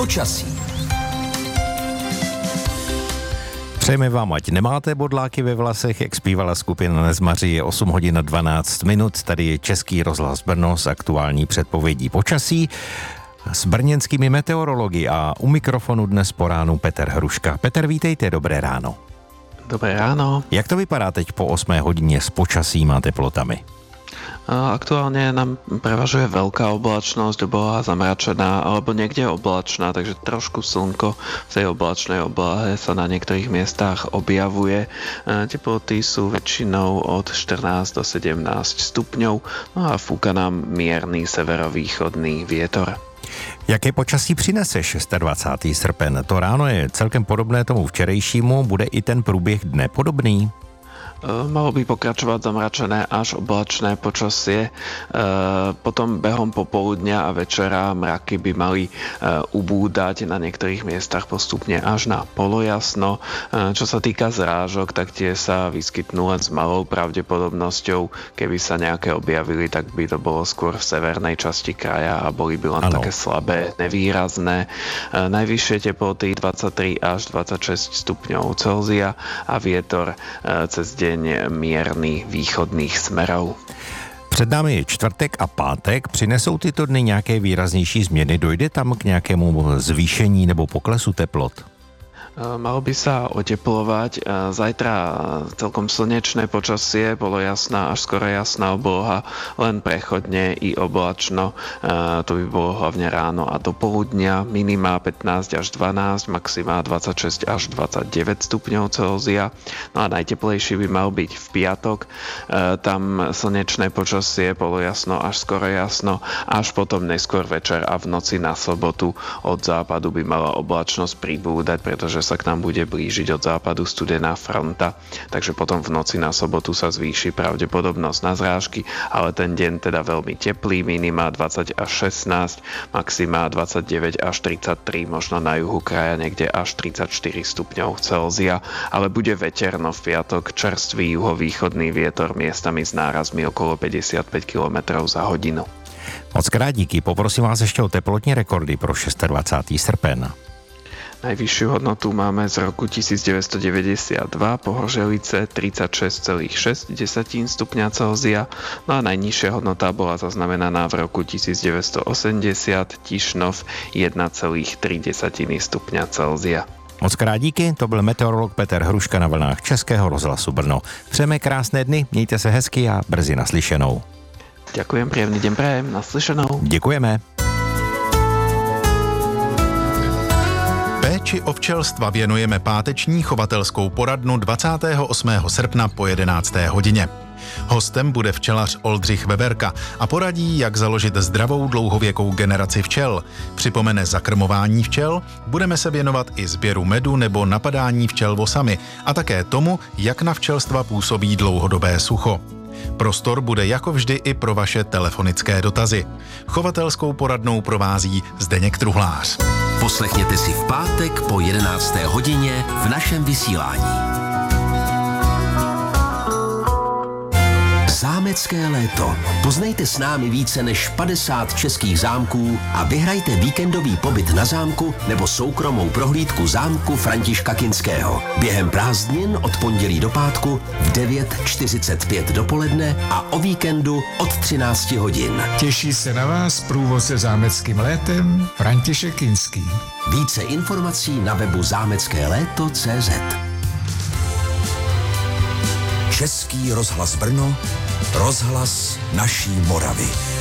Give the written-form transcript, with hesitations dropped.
Počasí. Přejeme vám, ať nemáte bodláky ve vlasech, jak zpívala skupina Nezmaři. Je 8 hodin a 12 minut. Tady je Český rozhlas Brno s aktuální předpovědí počasí s brněnskými meteorology a u mikrofonu dnes po ránu Petr Hruška. Petr, vítejte, dobré ráno. Dobré ráno. Jak to vypadá teď po 8 hodině s počasím a teplotami? Aktuálne nám prevažuje veľká oblačnosť, obloha zamračená alebo niekde oblačná, takže trošku slnko v tej oblačnej oblohe sa na niektorých miestach objavuje. Teploty sú väčšinou od 14 do 17 stupňov, no a fúka nám mierny severovýchodný vietor. Jaké počasí přinese 26. srpen? To ráno je celkem podobné tomu včerejšímu, bude i ten průběh dne podobný? Malo by pokračovať zamračené až oblačné počasie. Potom behom popoludnia a večera mraky by mali ubúdať na niektorých miestach postupne až na polojasno. Čo sa týka zrážok, tak tie sa vyskytnú len s malou pravdepodobnosťou. Keby sa nejaké objavili, tak by to bolo skôr v severnej časti kraja a boli by len také slabé, nevýrazné. Najvyššie teploty 23 až 26 stupňov Celzia a vietor cez deň mierny východných smerov. Před námi je čtvrtek a pátek. Přinesou tyto dny nějaké výraznější změny? Dojde tam k nějakému zvýšení nebo poklesu teplot? Malo by sa oteplovať. Zajtra celkom slnečné počasie, bolo jasná až skoro jasná obloha, len prechodne i oblačno. To by bolo hlavne ráno a do poludnia. Minima 15 až 12, maxima 26 až 29 stupňov Celzia. No a najteplejší by mal byť v piatok. Tam slnečné počasie, bolo jasno až skoro jasno, až potom neskôr večer a v noci na sobotu od západu by mala oblačnosť pribúdať, pretože sa k nám bude blížiť od západu studená fronta, takže potom v noci na sobotu sa zvýši pravdepodobnosť na zrážky, ale ten deň teda veľmi teplý, minima 20 až 16, maxima 29 až 33, možno na juhu kraja niekde až 34 stupňov Celzia, ale bude veterno v piatok, čerstvý juhovýchodný vietor miestami s nárazmi okolo 55 km za hodinu. Moc krát díky, poprosím vás ešte o teplotní rekordy pro 26. srpen. Najvyššiu hodnotu máme z roku 1992, Pohořelice 36,6 stupňa Celzia, no a najnižšia hodnota bola zaznamenaná v roku 1980, Tišnov 1,3 stupňa Celzia. Moc krát díky, to byl meteorolog Petr Hruška na vlnách Českého rozhlasu Brno. Přejeme krásné dny, mějte se hezky a brzy naslyšenou. Ďakujem, príjemný deň prajem, naslyšenou. Děkujeme. Péči o včelstva věnujeme páteční chovatelskou poradnu 28. srpna po 11. hodině. Hostem bude včelař Oldřich Veberka a poradí, jak založit zdravou dlouhověkou generaci včel. Připomene zakrmování včel, budeme se věnovat i sběru medu nebo napadání včel vosami a také tomu, jak na včelstva působí dlouhodobé sucho. Prostor bude jako vždy i pro vaše telefonické dotazy. Chovatelskou poradnou provází Zdeněk Truhlář. Poslechněte si v pátek po 11. hodině v našem vysílání. Zámecké léto. Poznejte s námi více než 50 českých zámků a vyhrajte víkendový pobyt na zámku nebo soukromou prohlídku zámku Františka Kinského. Během prázdnin od pondělí do pátku v 9:45 dopoledne a o víkendu od 13 hodin. Těší se na vás průvodce zámeckým létem František Kinský. Více informací na webu zámeckéléto.cz. Český rozhlas Brno, rozhlas naší Moravy.